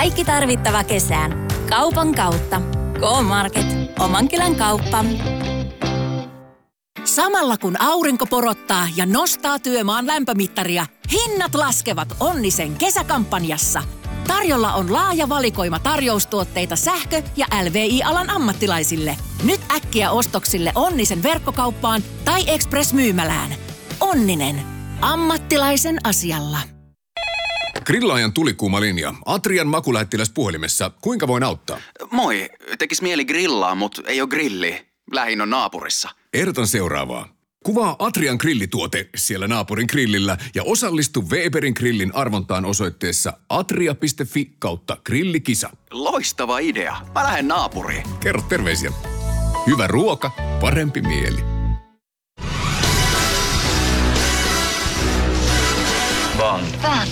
Kaikki tarvittava kesään. Kaupan kautta. K-Market. Oman kylän kauppa. Samalla kun aurinko porottaa ja nostaa työmaan lämpömittaria, hinnat laskevat Onnisen kesäkampanjassa. Tarjolla on laaja valikoima tarjoustuotteita sähkö- ja LVI-alan ammattilaisille. Nyt äkkiä ostoksille Onnisen verkkokauppaan tai Express-myymälään. Onninen. Ammattilaisen asialla. Grillaajan tulikuuma linja. Atrian makulähettiläs puhelimessa. Kuinka voin auttaa? Moi. Tekis mieli grillaa, mut ei oo grilli. Lähin on naapurissa. Ehdotan seuraavaa. Kuvaa Atrian grillituote siellä naapurin grillillä ja osallistu Weberin grillin arvontaan osoitteessa atria.fi/grillikisa. Loistava idea. Mä lähden naapuriin. Kerro terveisiä. Hyvä ruoka, parempi mieli. Bond.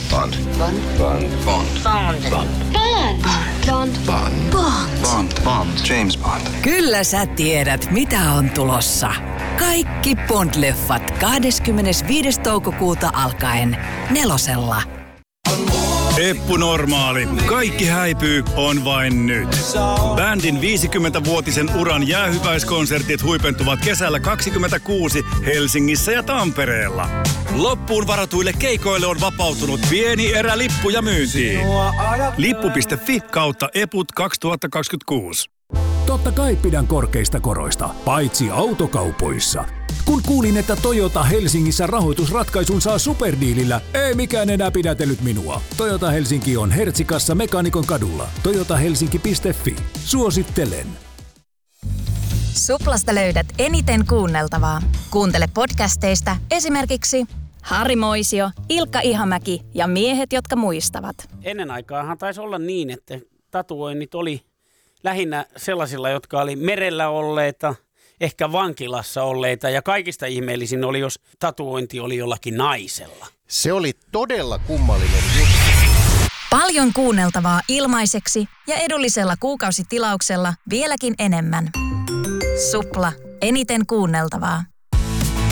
James Bond. Kyllä sä tiedät, mitä on tulossa. Kaikki Bond-leffat 25. toukokuuta alkaen 4:lla. Eppu Normaali. Kaikki häipyy on vain nyt. Bändin 50-vuotisen uran jäähyväiskonsertit huipentuvat kesällä 2026 Helsingissä ja Tampereella. Loppuun varatuille keikoille on vapautunut pieni erä lippuja myyntiin. Lippu.fi/eput 2026. Totta kai pidän korkeista koroista, paitsi autokaupoissa. Kun kuulin, että Toyota Helsingissä rahoitusratkaisun saa superdiilillä, ei mikään enää pidätellyt minua. Toyota Helsinki on Hertsikassa Mekaanikon kadulla. toyotahelsinki.fi. Suosittelen. Suplasta löydät eniten kuunneltavaa. Kuuntele podcasteista esimerkiksi Harri Moisio, Ilkka Ihamäki ja miehet, jotka muistavat. Ennen aikaahan taisi olla niin, että tatuoinnit oli lähinnä sellaisilla, jotka oli merellä olleita, ehkä vankilassa olleita, ja kaikista ihmeellisin oli, jos tatuointi oli jollakin naisella. Se oli todella kummallinen juttu. Paljon kuunneltavaa ilmaiseksi ja edullisella kuukausitilauksella vieläkin enemmän. Supla. Eniten kuunneltavaa.